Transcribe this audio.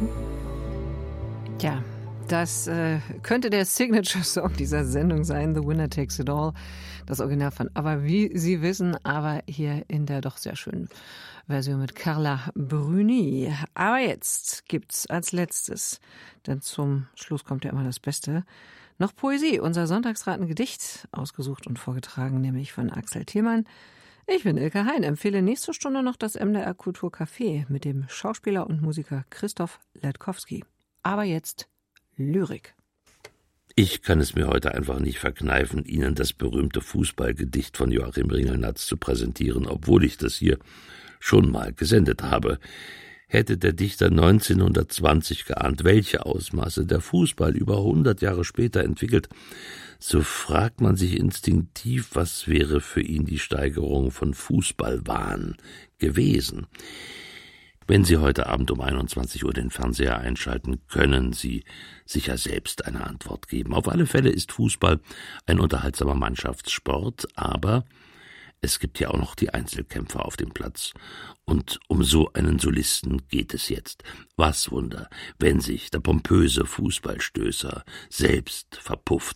Ja, das könnte der Signature-Song dieser Sendung sein, The Winner Takes It All. Das Original von ABBA, wie Sie wissen, aber hier in der doch sehr schönen Version mit Carla Bruni. Aber jetzt gibt's als letztes, denn zum Schluss kommt ja immer das Beste, noch Poesie. Unser Sonntagsratengedicht, ausgesucht und vorgetragen, nämlich von Axel Thielmann. Ich bin Ilka Hein, empfehle nächste Stunde noch das MDR Kulturcafé mit dem Schauspieler und Musiker Christoph Ledkowski. Aber jetzt Lyrik. Ich kann es mir heute einfach nicht verkneifen, Ihnen das berühmte Fußballgedicht von Joachim Ringelnatz zu präsentieren, obwohl ich das hier schon mal gesendet habe. Hätte der Dichter 1920 geahnt, welche Ausmaße der Fußball über 100 Jahre später entwickelt, so fragt man sich instinktiv, was wäre für ihn die Steigerung von Fußballwahn gewesen. Wenn Sie heute Abend um 21 Uhr den Fernseher einschalten, können Sie sicher selbst eine Antwort geben. Auf alle Fälle ist Fußball ein unterhaltsamer Mannschaftssport, aber es gibt ja auch noch die Einzelkämpfer auf dem Platz. Und um so einen Solisten geht es jetzt. Was Wunder, wenn sich der pompöse Fußballstößer selbst verpufft